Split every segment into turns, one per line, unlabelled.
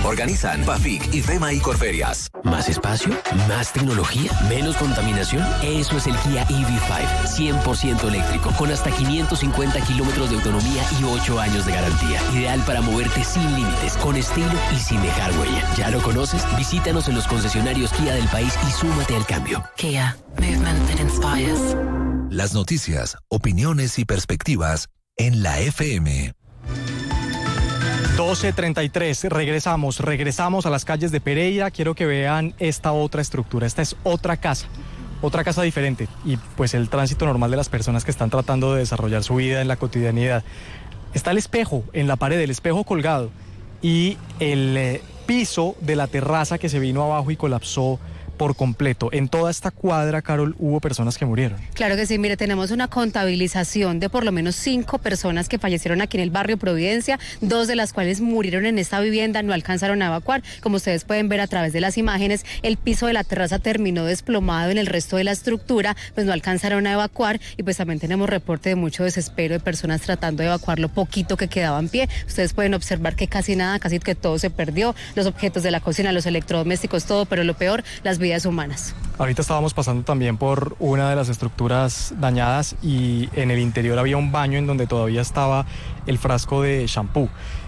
Organizan Bafic, IFEMA y Corferias.
¿Más espacio? ¿Más tecnología? ¿Menos contaminación? Eso es el Kia EV5, 100% eléctrico, con hasta 550 kilómetros de autonomía y 8 años de garantía. Ideal para moverte sin límites, con estilo y sin dejar huella. ¿Ya lo conoces? Visítanos en los concesionarios Kia del país y súmate al cambio.
Kia, movement that inspires.
Las noticias, opiniones y perspectivas en la FM.
12:33, regresamos a las calles de Pereira. Quiero que vean esta otra estructura, esta es otra casa diferente y pues el tránsito normal de las personas que están tratando de desarrollar su vida en la cotidianidad. Está el espejo en la pared, el espejo colgado y el piso de la terraza que se vino abajo y colapsó por completo. En toda esta cuadra, Carol, hubo personas que murieron.
Claro que sí, mire, tenemos una contabilización de por lo menos 5 personas que fallecieron aquí en el barrio Providencia, 2 de las cuales murieron en esta vivienda, no alcanzaron a evacuar. Como ustedes pueden ver a través de las imágenes, el piso de la terraza terminó desplomado, en el resto de la estructura pues no alcanzaron a evacuar y pues también tenemos reporte de mucho desespero de personas tratando de evacuar lo poquito que quedaba en pie. Ustedes pueden observar que casi nada, casi que todo se perdió, los objetos de la cocina, los electrodomésticos, todo, pero lo peor, las vidas humanas.
Ahorita estábamos pasando también por una de las estructuras dañadas y en el interior había un baño en donde todavía estaba el frasco de shampoo.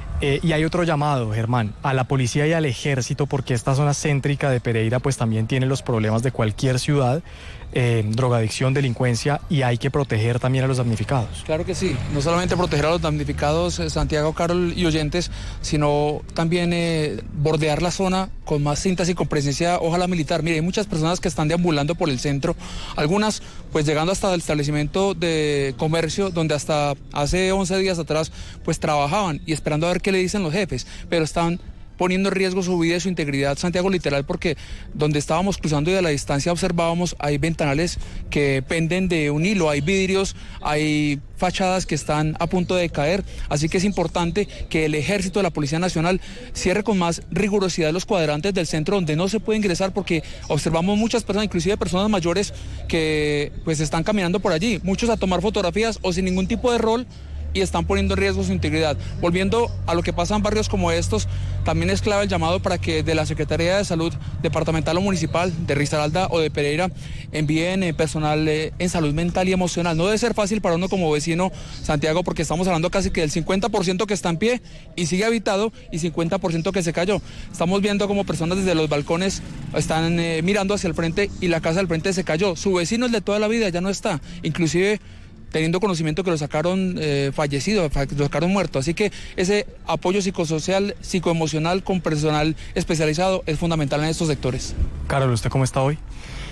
Y hay otro llamado, Germán, a la policía y al ejército, porque esta zona céntrica de Pereira pues también tiene los problemas de cualquier ciudad, drogadicción, delincuencia, y hay que proteger también a los damnificados.
Claro que sí, no solamente proteger a los damnificados, Santiago, Carol y oyentes, sino también bordear la zona con más cintas y con presencia, ojalá militar. Mire, hay muchas personas que están deambulando por el centro, algunas pues llegando hasta el establecimiento de comercio, donde hasta hace 11 días atrás pues trabajaban y esperando a ver qué le dicen los jefes, pero están poniendo en riesgo su vida y su integridad, Santiago, literal, porque donde estábamos cruzando y a la distancia observábamos, hay ventanales que penden de un hilo, hay vidrios, hay fachadas que están a punto de caer, así que es importante que el ejército de la Policía Nacional cierre con más rigurosidad los cuadrantes del centro donde no se puede ingresar, porque observamos muchas personas, inclusive personas mayores, que pues están caminando por allí, muchos a tomar fotografías o sin ningún tipo de rol, y están poniendo en riesgo su integridad. Volviendo a lo que pasa en barrios como estos, también es clave el llamado para que de la Secretaría de Salud departamental o municipal, de Risaralda o de Pereira, envíen personal en salud mental y emocional. No debe ser fácil para uno como vecino, Santiago, porque estamos hablando casi que del 50% que está en pie y sigue habitado y 50% que se cayó. Estamos viendo como personas desde los balcones están mirando hacia el frente y la casa del frente se cayó. Su vecino, el de toda la vida, ya no está. Inclusive teniendo conocimiento que lo sacaron fallecido, lo sacaron muerto. Así que ese apoyo psicosocial, psicoemocional con personal especializado es fundamental en estos sectores.
Carol, ¿usted cómo está hoy?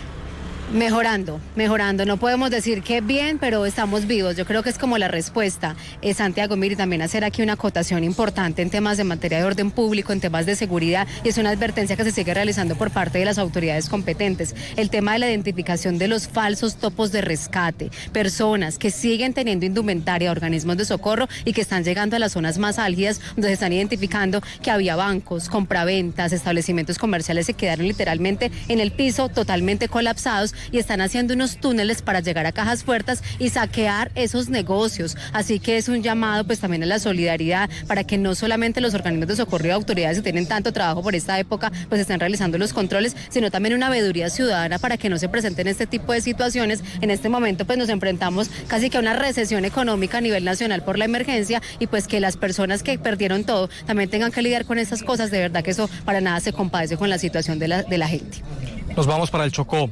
Mejorando. No podemos decir que bien, pero estamos vivos. Yo creo que es como la respuesta. Santiago, mire, también hacer aquí una acotación importante en temas de materia de orden público, en temas de seguridad, y es una advertencia que se sigue realizando por parte de las autoridades competentes. El tema de la identificación de los falsos topos de rescate, personas que siguen teniendo indumentaria, organismos de socorro y que están llegando a las zonas más álgidas, donde se están identificando que había bancos, compraventas, establecimientos comerciales se quedaron literalmente en el piso, totalmente colapsados, y están haciendo unos túneles para llegar a cajas fuertes y saquear esos negocios. Así que es un llamado pues también a la solidaridad para que no solamente los organismos de socorro y autoridades que tienen tanto trabajo por esta época pues estén realizando los controles, sino también una veeduría ciudadana para que no se presenten este tipo de situaciones. En este momento pues nos enfrentamos casi que a una recesión económica a nivel nacional por la emergencia y pues que las personas que perdieron todo también tengan que lidiar con esas cosas. De verdad que eso para nada se compadece con la situación de la gente.
Nos vamos para el Chocó.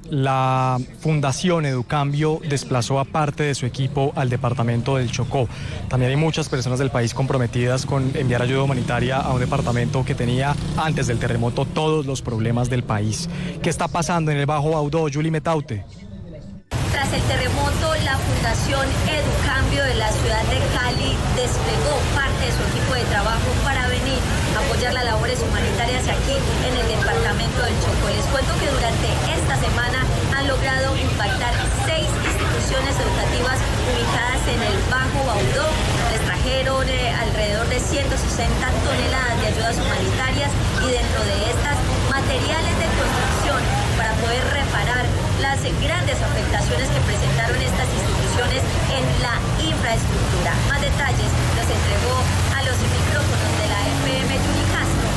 La Fundación Educambio desplazó a parte de su equipo al departamento del Chocó. También hay muchas personas del país comprometidas con enviar ayuda humanitaria a un departamento que tenía antes del terremoto todos los problemas del país. ¿Qué está pasando en el Bajo Baudó? Yuli Metaute.
Tras el terremoto, la Fundación Educambio de la ciudad de Cali desplegó parte de su equipo de trabajo para venir a apoyar las labores humanitarias aquí en el departamento del Chocó. Les cuento que durante esta semana han logrado impactar 6 instituciones educativas ubicadas en el Bajo Baudó. Les trajeron alrededor de 160 toneladas de ayudas humanitarias y dentro de estas materiales de construcción para poder reparar las grandes afectaciones que presentaron estas instituciones en la infraestructura. Más detalles los entregó a los micrófonos de la FM Yunicas